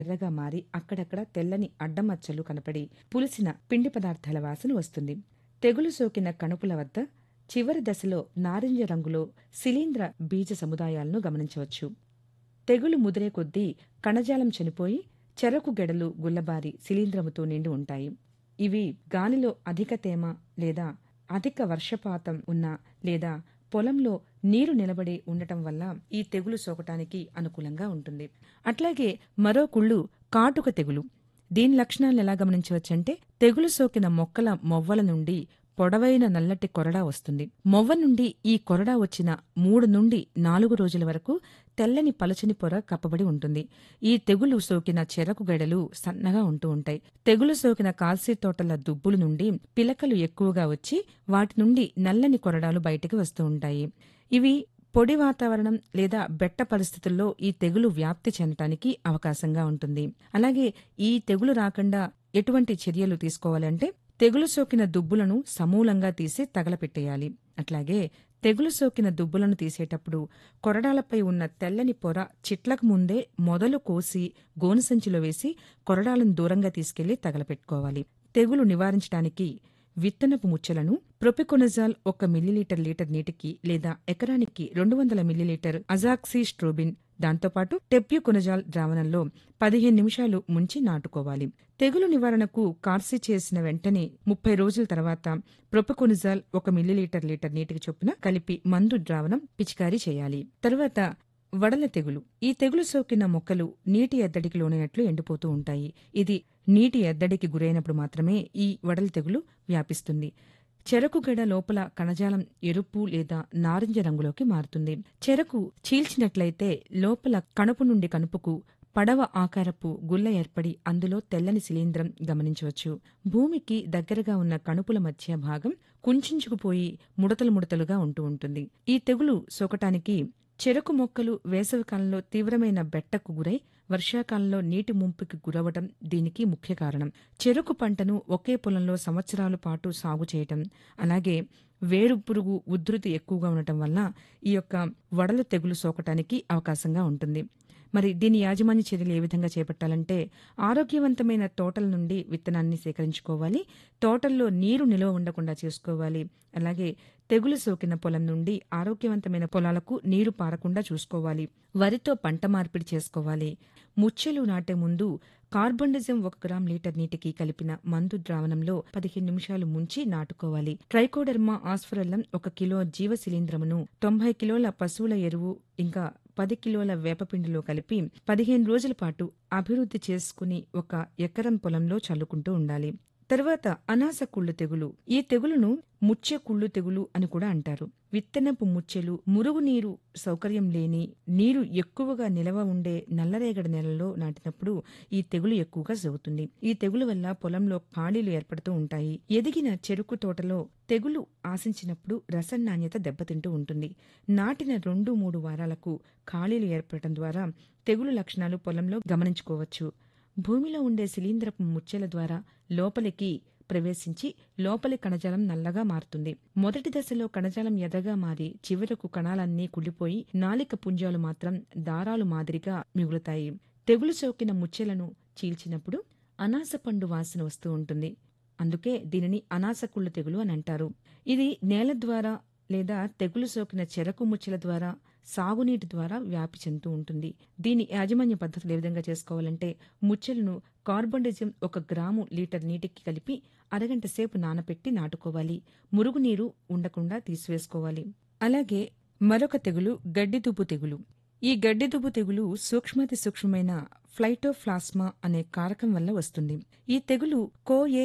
ఎర్రగా మారి అక్కడక్కడ తెల్లని అడ్డమచ్చలు కనపడి పులిసిన పిండి పదార్థాల వాసన వస్తుంది. తెగులు సోకిన కణుపుల వద్ద చివరి దశలో నారింజ రంగులో శిలీంద్ర బీజ సముదాయాలను గమనించవచ్చు. తెగులు ముదిరే కొద్దీ కణజాలం చనిపోయి చెరకు గెడలు గుల్లబారి శిలీంద్రముతో నిండి ఉంటాయి. ఇవి గాలిలో అధిక తేమ లేదా అధిక వర్షపాతం ఉన్నా లేదా పొలంలో నీరు నిలబడి ఉండటం వల్ల ఈ తెగులు సోకటానికి అనుకూలంగా ఉంటుంది. అట్లాగే మరో కుళ్ళు కాటుక తెగులు. దీని లక్షణాలను ఎలా గమనించవచ్చంటే, తెగులు సోకిన మొక్కల మొవ్వల నుండి పొడవైన నల్లటి కొరడా వస్తుంది. మొవ్వ నుండి ఈ కొరడా వచ్చిన 3 నుండి 4 రోజుల వరకు తెల్లని పలచని పొర కప్పబడి ఉంటుంది. ఈ తెగులు సోకిన చెరకు గెడలు సన్నగా ఉంటూ ఉంటాయి. తెగులు సోకిన కాల్సీ తోటల దుబ్బుల నుండి పిలకలు ఎక్కువగా వచ్చి వాటి నుండి నల్లని కొరడాలు బయటికి వస్తూ ఉంటాయి. ఇవి పొడి వాతావరణం లేదా బెట్ట పరిస్థితుల్లో ఈ తెగులు వ్యాప్తి చెందటానికి అవకాశంగా ఉంటుంది. అలాగే ఈ తెగులు రాకుండా ఎటువంటి చర్యలు తీసుకోవాలంటే, తెగులు సోకిన దుబ్బులను సమూలంగా తీసి తగలపెట్టేయాలి. అట్లాగే తెగులు సోకిన దుబ్బులను తీసేటప్పుడు కొరడాలపై ఉన్న తెల్లని పొర చిట్లకు ముందే మొదలు కోసి గోనుసంచిలో వేసి కొరడాలను దూరంగా తీసుకెళ్లి తగలపెట్టుకోవాలి. తెగులు నివారించడానికి విత్తనపు ముచ్చలను ప్రొపికొనజాల్ 1 మిల్లీలీటర్ లీటర్ నీటికి లేదా ఎకరానికి 200 మిల్లీలీటర్ అజాక్సిస్ట్రోబిన్, దాంతోపాటు టెప్యూకొనజాల్ ద్రావణంలో 15 నిమిషాలు ముంచి నాటుకోవాలి. తెగులు నివారణకు కార్సి చేసిన వెంటనే 30 రోజుల తర్వాత ప్రొపికొనజాల్ 1 మిల్లీలీటర్ లీటర్ నీటికి చొప్పున కలిపి మందు ద్రావణం పిచికారీ చేయాలి. తర్వాత వడల తెగులు. ఈ తెగులు సోకిన మొక్కలు నీటి ఎద్దడికి లోనైనట్లు ఎండిపోతూ ఉంటాయి. ఇది నీటి ఎద్దడికి గురైనప్పుడు మాత్రమే ఈ వడల తెగులు వ్యాపిస్తుంది. చెరకు గెడ లోపల కణజాలం ఎరుపు లేదా నారింజ రంగులోకి మారుతుంది. చెరకు చీల్చినట్లయితే లోపల కణుపు నుండి కణుపుకు పడవ ఆకారపు గుల్ల ఏర్పడి అందులో తెల్లని శిలీంద్రం గమనించవచ్చు. భూమికి దగ్గరగా ఉన్న కణుపుల మధ్య భాగం కుంచుకుపోయి ముడతలు ముడతలుగా ఉంటూ ఉంటుంది. ఈ తెగులు సోకటానికి చెరకు మొక్కలు వేసవికాలంలో తీవ్రమైన బెట్టకు గురై వర్షాకాలంలో నీటి ముంపుకి గురవటం దీనికి ముఖ్య కారణం. చెరకు పంటను ఒకే పొలంలో సంవత్సరాల పాటు సాగు చేయటం, అలాగే వేరు పురుగు ఉధృతి ఎక్కువగా ఉండటం వల్ల ఈ యొక్క వడల తెగులు సోకటానికి అవకాశంగా ఉంటుంది. మరి దీని యాజమాన్య చర్యలు ఏ విధంగా చేపట్టాలంటే, ఆరోగ్యవంతమైన తోటల నుండి విత్తనాన్ని సేకరించుకోవాలి. తోటల్లో నీరు నిల్వ ఉండకుండా చేసుకోవాలి. అలాగే తెగులు సోకిన పొలం నుండి ఆరోగ్యవంతమైన పొలాలకు నీరు పారకుండా చూసుకోవాలి. వరితో పంట మార్పిడి చేసుకోవాలి. ముచ్చెలు నాటే ముందు కార్బండిజం 1 గ్రామ్ లీటర్ నీటికి కలిపిన మందు ద్రావణంలో 15 నిమిషాలు ముంచి నాటుకోవాలి. ట్రైకోడెర్మా ఆస్ఫరల్లం 1 కిలో జీవ శిలీంద్రమును 90 కిలోల పశువుల ఎరువు ఇంకా 10 కిలోల వేపపిండిలో కలిపి 15 రోజుల పాటు అభివృద్ధి చేసుకుని 1 ఎకరం పొలంలో చల్లుకుంటూ ఉండాలి. తర్వాత అనాస కుళ్ళు తెగులు. ఈ తెగులును ముచ్చె కుళ్ళు తెగులు అని కూడా అంటారు. విత్తనపు ముచ్చెలు మురుగునీరు సౌకర్యం లేని, నీరు ఎక్కువగా నిలవ ఉండే నల్లరేగడి నేలలో నాటినప్పుడు ఈ తెగులు ఎక్కువగా సోకుతుంది. ఈ తెగులు వల్ల పొలంలో ఖాళీలు ఏర్పడుతూ ఉంటాయి. ఎదిగిన చెరుకు తోటలో తెగులు ఆశించినప్పుడు రసం నాణ్యత దెబ్బతింటూ ఉంటుంది. నాటిన 2-3 వారాలకు ఖాళీలు ఏర్పడటం ద్వారా తెగులు లక్షణాలు పొలంలో గమనించుకోవచ్చు. భూమిలో ఉండే శిలీంద్రపు ముచ్చెల ద్వారా లోపలికి ప్రవేశించి లోపలి కణజాలం నల్లగా మారుతుంది. మొదటి దశలో కణజాలం ఎర్రగా మారి చివరకు కణాలన్నీ కుళ్ళిపోయి నాలిక పుంజాలు మాత్రం దారాలు మాదిరిగా మిగులుతాయి. తెగులు సోకిన ముచ్చెలను చీల్చినప్పుడు అనాస పండు వాసన వస్తూ ఉంటుంది. అందుకే దీనిని అనాస కుళ్ళు తెగులు అని అంటారు. ఇది నేల ద్వారా లేదా తెగులు సోకిన చెరకు ముచ్చెల ద్వారా, సాగునీటి ద్వారా వ్యాపి చెందుతూ ఉంటుంది. దీని యాజమాన్య పద్ధతులు ఏ విధంగా చేసుకోవాలంటే, ముచ్చెలను కార్బండిజం 1 గ్రాము లీటర్ నీటికి కలిపి అరగంట సేపు నానపెట్టి నాటుకోవాలి. మురుగునీరు ఉండకుండా తీసివేసుకోవాలి. అలాగే మరొక తెగులు గడ్డిదుబ్బు తెగులు. ఈ గడ్డిదుబ్బు తెగులు సూక్ష్మాతి సూక్ష్మమైన ఫ్లైటోప్లాస్మా అనే కారకం వల్ల వస్తుంది. ఈ తెగులు కో-ఏ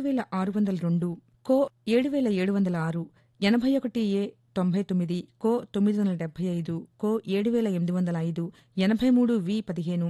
7602, కో-7706, 81-ఏ 99, కో-975, కో-7805, 83-వి-15,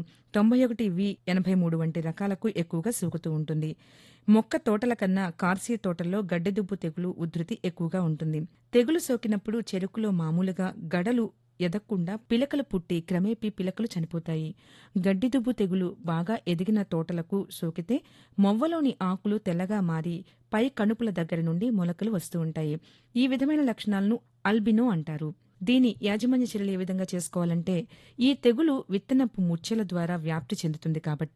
91-వి-83 వంటి రకాలకు ఎక్కువగా సోకుతూ ఉంటుంది. మొక్క తోటల కన్నా కార్సి తోటల్లో గడ్డిదుబ్బు తెగులు ఉధృతి ఎక్కువగా ఉంటుంది. తెగులు సోకినప్పుడు చెరుకులో మామూలుగా గడలు ఎదగకుండా పిలకలు పుట్టి క్రమేపీ పిలకలు చనిపోతాయి. గడ్డిదుబ్బు తెగులు బాగా ఎదిగిన తోటలకు సోకితే మొవ్వలోని ఆకులు తెల్లగా మారి పై కణుపుల దగ్గర నుండి మొలకలు వస్తూ ఉంటాయి. ఈ విధమైన లక్షణాలను అల్బినో అంటారు. దీని యాజమాన్య చర్యలు ఏ విధంగా చేసుకోవాలంటే, ఈ తెగులు విత్తనపు ముచ్చెల ద్వారా వ్యాప్తి చెందుతుంది కాబట్టి